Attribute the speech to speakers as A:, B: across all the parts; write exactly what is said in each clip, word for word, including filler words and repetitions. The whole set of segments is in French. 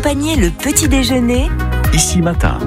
A: accompagner le petit déjeuner
B: Ici Matin.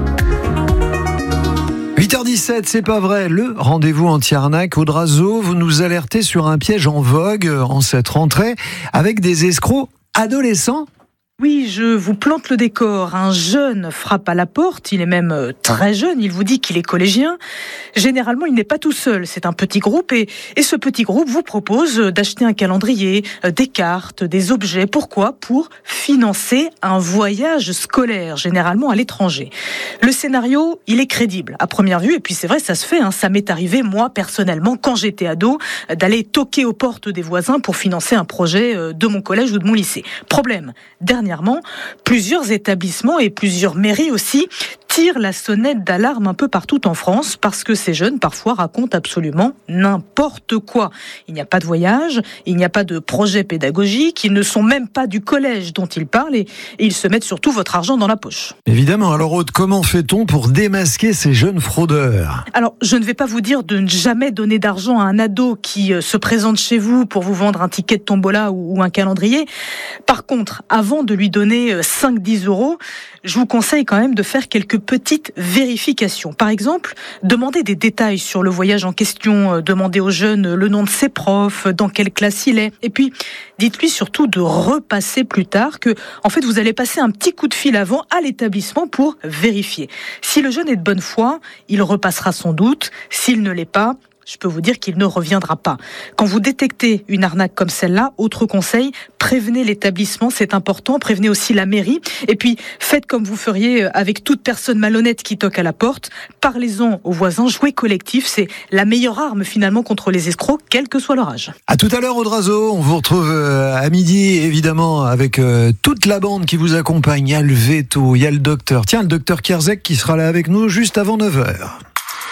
C: huit heures dix-sept, c'est pas vrai, le rendez-vous anti-arnaque. Audrazo, vous nous alertez sur un piège en vogue en cette rentrée avec des escrocs adolescents.
D: Oui, je vous plante le décor. Un jeune frappe à la porte, il est même très jeune, il vous dit qu'il est collégien. Généralement, il n'est pas tout seul, c'est un petit groupe et, et ce petit groupe vous propose d'acheter un calendrier, des cartes, des objets. Pourquoi ? Pour financer un voyage scolaire, généralement à l'étranger. Le scénario, il est crédible à première vue et puis c'est vrai, ça se fait. Hein. Ça m'est arrivé, moi, personnellement, quand j'étais ado, d'aller toquer aux portes des voisins pour financer un projet de mon collège ou de mon lycée. Problème, dernièrement, plusieurs établissements et plusieurs mairies aussi tirent la sonnette d'alarme un peu partout en France parce que ces jeunes parfois racontent absolument n'importe quoi. Il n'y a pas de voyage, il n'y a pas de projet pédagogique, ils ne sont même pas du collège dont ils parlent et, et ils se mettent surtout votre argent dans la poche.
C: Évidemment, alors Aude, comment fait-on pour démasquer ces jeunes fraudeurs ?
D: Alors, je ne vais pas vous dire de ne jamais donner d'argent à un ado qui se présente chez vous pour vous vendre un ticket de tombola ou, ou un calendrier. Par contre, avant de lui donner cinq à dix euros, je vous conseille quand même de faire quelques petites vérifications. Par exemple, demandez des détails sur le voyage en question, demandez au jeune le nom de ses profs, dans quelle classe il est. Et puis, dites-lui surtout de repasser plus tard que, en fait, vous allez passer un petit coup de fil avant à l'établissement pour vérifier. Si le jeune est de bonne foi, il repassera sans doute. S'il ne l'est pas, je peux vous dire qu'il ne reviendra pas. Quand vous détectez une arnaque comme celle-là, autre conseil, prévenez l'établissement, c'est important, prévenez aussi la mairie, et puis faites comme vous feriez avec toute personne malhonnête qui toque à la porte, parlez-en aux voisins, jouez collectif, c'est la meilleure arme finalement contre les escrocs, quel que soit leur âge.
C: À tout à l'heure Audrazo, on vous retrouve à midi évidemment avec toute la bande qui vous accompagne, il y a le Veto, il y a le docteur, tiens le docteur Kierzek qui sera là avec nous juste avant neuf heures.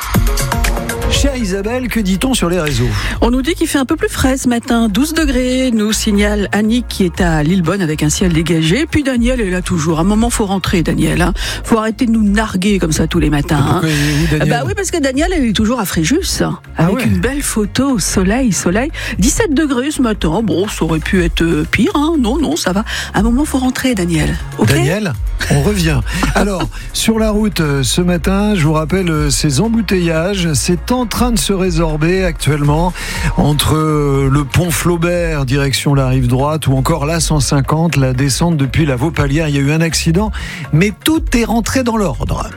C: Chère Isabelle, que dit-on sur les réseaux ?
E: On nous dit qu'il fait un peu plus frais ce matin, douze degrés, nous signale Annick qui est à Lillebonne avec un ciel dégagé, puis Daniel est là toujours. À un moment, faut rentrer Daniel, hein. Faut arrêter de nous narguer comme ça tous les matins. Hein.
C: Pourquoi, où,
E: bah oui, parce que Daniel elle est toujours à Fréjus, avec
C: ah ouais.
E: une belle photo au soleil, soleil. dix-sept degrés ce matin, bon, ça aurait pu être pire, hein. Non, non, ça va. À un moment, faut rentrer Daniel. Okay.
C: Daniel, on revient. Alors, sur la route ce matin, je vous rappelle ces embouteillages, c'est en train de se résorber actuellement entre le pont Flaubert direction la rive droite ou encore l'A cent cinquante, la descente depuis la Vaupalière. Il y a eu un accident, mais tout est rentré dans l'ordre.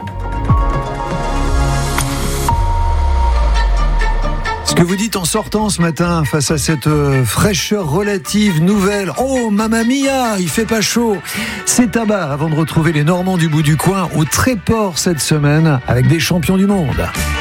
C: Ce que vous dites en sortant ce matin face à cette fraîcheur relative nouvelle, oh mamma mia, il fait pas chaud, c'est à bas avant de retrouver les Normands du bout du coin au Tréport cette semaine avec des champions du monde.